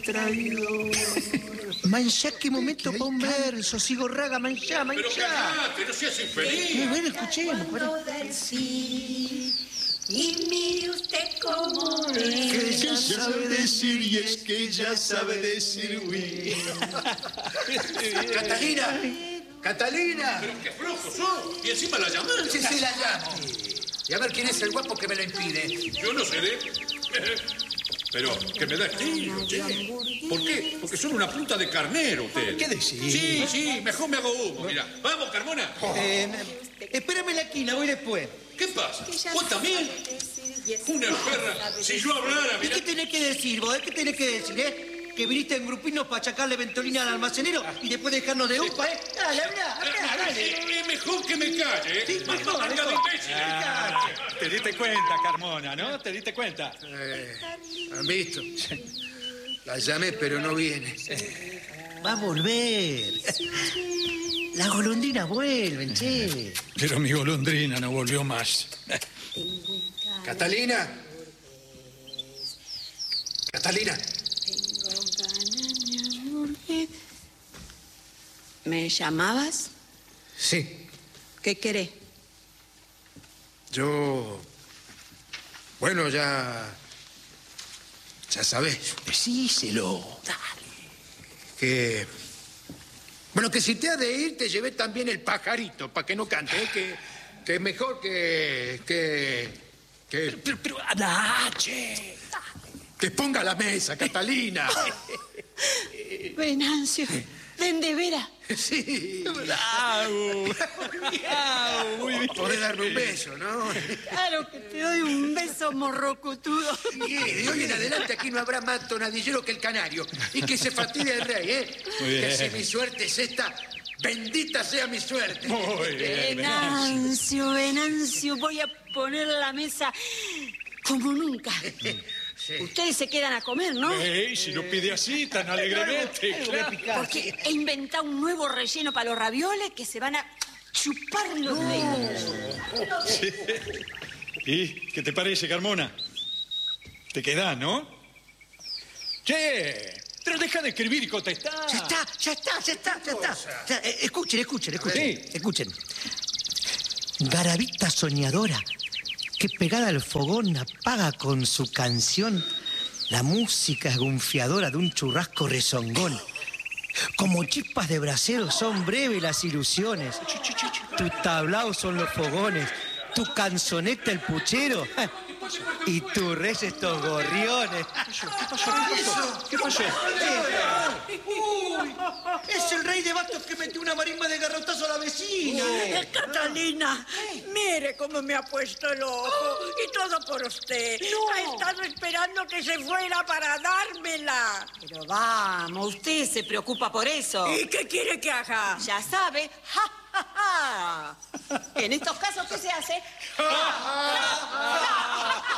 traidor. Manchá, qué momento para un verso, sigo raga, manchá. Pero callate, no seas infeliz. Muy bueno, escuchemos. Y mire usted cómo es. Que ella sabe decir y es que ella sabe decir oui. ¡Catalina! ¡Catalina! Pero qué flojo sos. Y encima la llamaste. Sí, la llamo. Y a ver quién es el guapo que me lo impide. Yo no seré. Pero que me da estilo, che. ¿Por qué? Porque son una punta de carnero, usted. ¿Qué decís? Sí, mejor me hago humo, mira. Vamos, Carmona. Espérame en la esquina, voy después. ¿Qué pasa? ¿Vos también? Una perra. Si yo hablara, ¿Y mira. qué tenés que decir vos? ¿Qué tenés que decir, Que viniste en grupinos para achacarle ventolina al almacenero y después dejarnos de upa, Dale, dale. Es mejor que me calle, Sí, mejor. Manga de imbécil. Te diste cuenta, Carmona, ¿no? Te diste cuenta. ¿Han visto? La llamé, pero no viene. Va a volver. Las golondrinas vuelven, che. Pero mi golondrina no volvió más. ¿Catalina? ¿Catalina? ¿Me llamabas? Sí. ¿Qué querés? Yo... Bueno, ya sabés. Decíselo. Que... Bueno, que si te has de ir, te llevé también el pajarito, para que no cante, que es mejor Pero habla, che. que ponga la mesa, Catalina. Venancio, ¿de veras? Sí. Muy bien. Podés darme un beso, ¿no? Claro que te doy un beso morrocotudo. Y de hoy en adelante aquí no habrá más tonadillero que el canario. Y que se fastidie el rey, ¿eh? Muy bien. Que si mi suerte es esta, bendita sea mi suerte. Muy bien. Venancio, voy a poner la mesa como nunca. Sí. Ustedes se quedan a comer, ¿no? Ey, si no pide así tan alegremente, claro. Porque he inventado un nuevo relleno para los ravioles que se van a chupar los dedos. Sí. ¿Y qué te parece, Carmona? Te quedás, ¿no? Che, pero deja de escribir y contestar. Ya está. Escuchen. Sí. Escuchen. Garabita soñadora, que pegada al fogón apaga con su canción la música esgunfiadora de un churrasco rezongón. Como chispas de brasero son breves las ilusiones. Tu tablao son los fogones, tu canzoneta el puchero y tu rey estos gorriones. ¿Qué pasó? Es el rey de bastos que metió una marimba de garrotazo a la vecina. Catalina, mire cómo me ha puesto el ojo. Y todo por usted. Ha estado esperando que se fuera para dármela. Pero vamos, usted se preocupa por eso. ¿Y qué quiere que haga? Ya sabe. En estos casos, ¿qué se hace?